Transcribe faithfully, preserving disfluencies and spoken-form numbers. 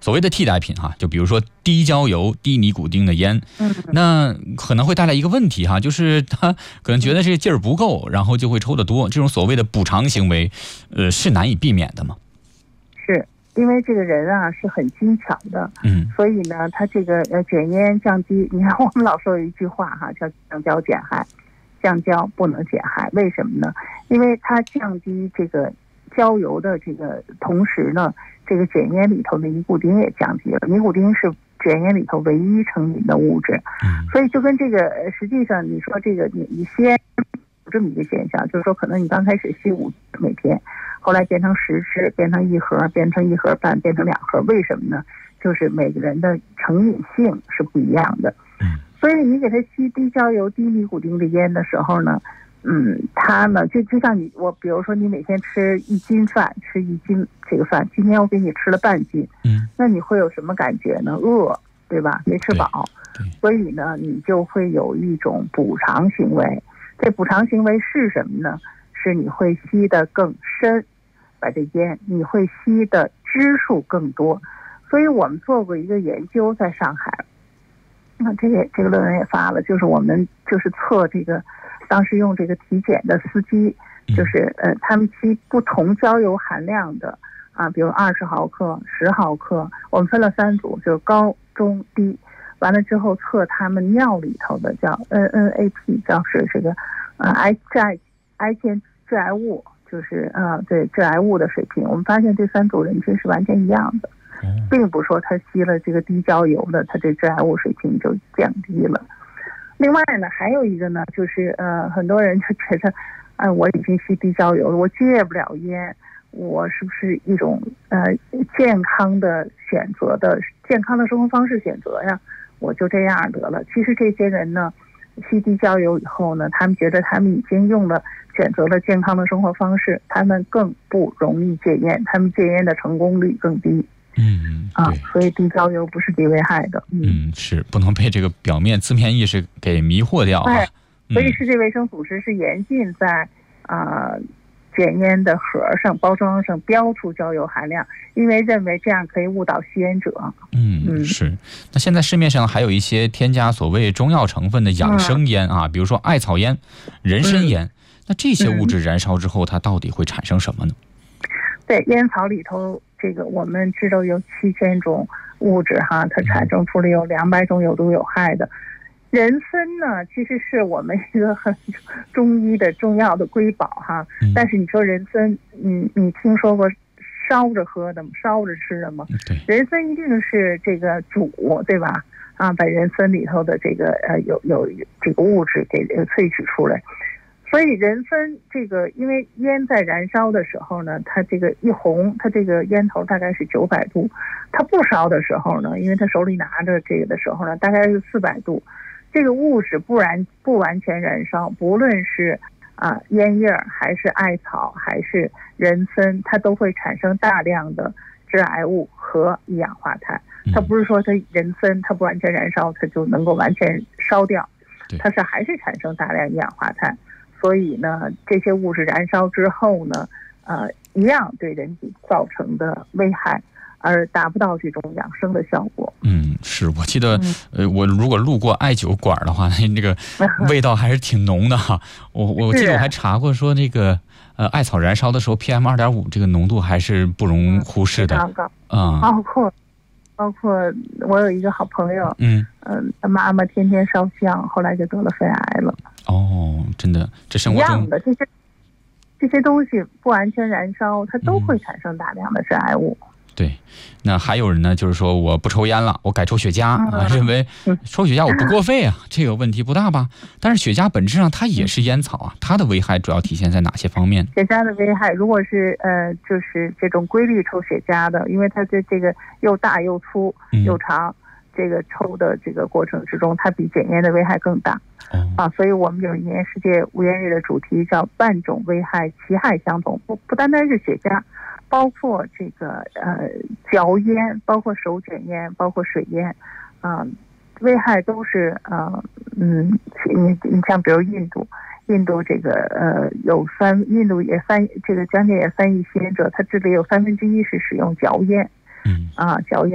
所谓的替代品哈，就比如说低焦油、低尼古丁的烟， 嗯， 那可能会带来一个问题哈，就是他可能觉得这个劲儿不够，然后就会抽得多。这种所谓的补偿行为，呃，是难以避免的吗？ 是。因为这个人啊是很精巧的， 嗯， 所以呢，他这个呃卷烟降低，你看我们老说有一句话哈，叫降焦减害，降焦不能减害，为什么呢？因为它降低这个焦油的这个同时呢，这个卷烟里头的尼古丁也降低了，尼古丁是卷烟里头唯一成瘾的物质，所以就跟这个实际上你说这个你你吸烟有这么一个现象，就是说可能你刚开始吸五每天。后来变成十支，变成一盒，变成一盒半，变成两盒，为什么呢？就是每个人的成瘾性是不一样的。所以你给他吸低焦油、低尼古丁的烟的时候呢，嗯，他呢就就像你我，比如说你每天吃一斤饭，吃一斤这个饭，今天我给你吃了半斤， 嗯， 那你会有什么感觉呢？饿，对吧？没吃饱，所以呢，你就会有一种补偿行为。这补偿行为是什么呢？是你会吸得更深，把这烟你会吸的支数更多。所以我们做过一个研究，在上海，那这个这个论文也发了，就是我们就是测这个，当时用这个体检的司机，就是呃他们吸不同焦油含量的啊，比如二十毫克、十毫克，我们分了三组，就是高、中、低。完了之后测他们尿里头的叫 N N A P， 叫是这个呃癌致癌癌前致癌物，就是呃对致癌物的水平。我们发现这三组人群是完全一样的，并不说他吸了这个低焦油的，他这致癌物水平就降低了。另外呢，还有一个呢，就是呃很多人就觉得，哎、呃，我已经吸低焦油了，我戒不了烟，我是不是一种呃健康的选择的健康的生活方式选择呀？我就这样得了。其实这些人呢，吸低焦油以后呢，他们觉得他们已经用了选择了健康的生活方式，他们更不容易戒烟，他们戒烟的成功率更低。 嗯啊，所以低焦油不是低危害的。 嗯, 嗯是不能被这个表面字面意识给迷惑掉啊。 对，所以世界卫生组织是严禁在啊。呃卷烟的盒上、包装上标出焦油含量，因为认为这样可以误导吸烟者。 嗯，嗯是。那现在市面上还有一些添加所谓中药成分的养生烟啊，嗯、比如说艾草烟、人参烟、嗯，那这些物质燃烧之后，它到底会产生什么呢？ 对，烟草里头，这个我们知道有七千种物质哈，它产生出了有两百种有毒有害的。人参呢，其实是我们一个很中医的重要的瑰宝哈。嗯、但是你说人参，你你听说过烧着喝的吗？烧着吃的吗？ 对， 人参一定是这个煮，对吧？啊，把人参里头的这个呃有有这个物质给萃取出来。所以人参这个，因为烟在燃烧的时候呢，它这个一红，它这个烟头大概是九百度；它不烧的时候呢，因为它手里拿着这个的时候呢，大概是四百度。这个物质不然不完全燃烧，不论是啊烟叶还是艾草还是人参，它都会产生大量的致癌物和一氧化碳。它不是说它人参它不完全燃烧，它就能够完全烧掉，它是还是产生大量一氧化碳。所以呢，这些物质燃烧之后呢，呃，一样对人体造成的危害。而达不到这种养生的效果。 嗯，是我记得，呃，我如果路过艾酒馆的话，那个味道还是挺浓的哈。我我记得我还查过说，那个呃艾草燃烧的时候 P M 二点五 这个浓度还是不容忽视的。 非常高。嗯，包括包括我有一个好朋友，嗯嗯，他妈妈天天烧香，后来就得了肺癌了。 哦，真的，这生活中一样的这些这些东西不完全燃烧，它都会产生大量的致癌物。 对，那还有人呢，就是说我不抽烟了，我改抽雪茄、嗯、啊，认为抽雪茄我不过肺啊，这个问题不大吧？但是雪茄本质上它也是烟草啊，它的危害主要体现在哪些方面？ 雪茄的危害，如果是呃，就是这种规律抽雪茄的，因为它的这个又大又粗又长，嗯、这个抽的这个过程之中，它比卷烟的危害更大。哦、啊，所以我们有一年世界无烟日的主题叫“半种危害，其害相同”，不不单单是雪茄。包括这个呃嚼烟，包括手卷烟，包括水烟，啊、呃，危害都是呃嗯，你你像比如印度，印度这个呃有三，印度也三这个将近也三亿吸烟者，它这里有三分之一是使用嚼烟，嗯啊嚼烟。